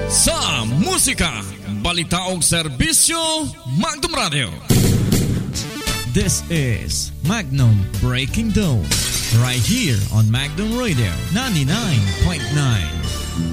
Sa musika, balita og serbisyo, Magnum Radio. This is Magnum Breaking Dawn, right here on Magnum Radio 99.9.